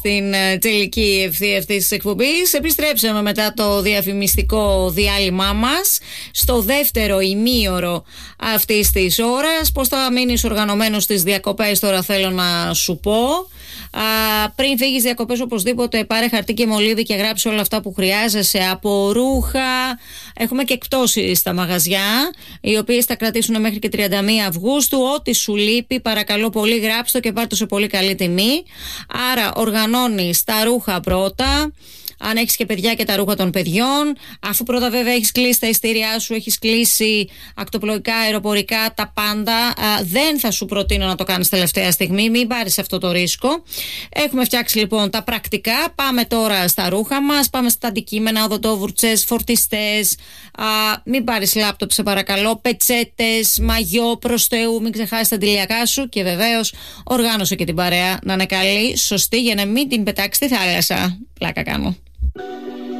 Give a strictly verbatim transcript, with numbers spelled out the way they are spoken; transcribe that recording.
Στην τελική ευθεία αυτής της εκπομπής επιστρέψαμε μετά το διαφημιστικό διάλειμμά μας στο δεύτερο ημίωρο αυτής της ώρας. Πώς θα μείνεις οργανωμένος στις διακοπές τώρα θέλω να σου πω. Α, πριν φύγεις διακοπές οπωσδήποτε πάρε χαρτί και μολύβι και γράψε όλα αυτά που χρειάζεσαι από ρούχα. Έχουμε και εκπτώσεις στα μαγαζιά, οι οποίες θα κρατήσουν μέχρι και τριάντα μία Αυγούστου. Ό,τι σου λείπει παρακαλώ πολύ γράψτε το και πάρ' το σε πολύ καλή τιμή. Άρα οργανώνεις τα ρούχα πρώτα, αν έχεις και παιδιά και τα ρούχα των παιδιών, αφού πρώτα βέβαια έχεις κλείσει τα ειστήριά σου, έχεις κλείσει ακτοπλοϊκά, αεροπορικά, τα πάντα, α, δεν θα σου προτείνω να το κάνεις τελευταία στιγμή, μην πάρεις αυτό το ρίσκο. Έχουμε φτιάξει λοιπόν τα πρακτικά, πάμε τώρα στα ρούχα μας, πάμε στα αντικείμενα, οδοντόβουρτσες, φορτιστές, α, μην πάρεις λάπτοπ σε παρακαλώ, πετσέτες, μαγιό, προς Θεού, μην ξεχάσεις τα αντιλιακά σου και βεβαίως οργάνωσε και την παρέα να είναι καλή, σωστή για να μην την πετάξει στη θάλασσα. Πλάκα κάνω.